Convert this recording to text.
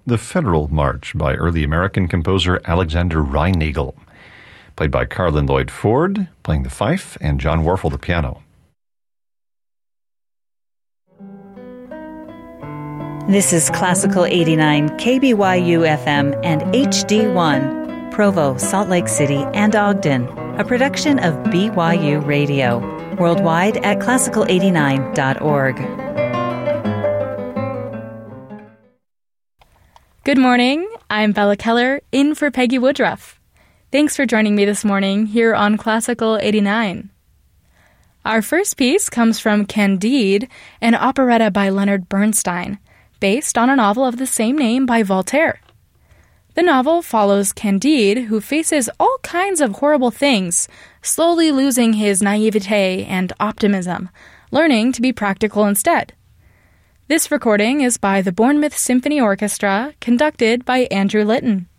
The Federal March by early American composer Alexander Reinagel, played by Carlin Lloyd Ford, playing the fife, and John Warfel the piano. This is Classical 89 KBYU FM and HD1, Provo, Salt Lake City, and Ogden, a production of BYU Radio, worldwide at classical89.org. Good morning, I'm Bella Keller, in for Peggy Woodruff. Thanks for joining me this morning here on Classical 89. Our first piece comes from Candide, an operetta by Leonard Bernstein, based on a novel of the same name by Voltaire. The novel follows Candide, who faces all kinds of horrible things, slowly losing his naivete and optimism, learning to be practical instead. This recording is by the Bournemouth Symphony Orchestra, conducted by Andrew Litton.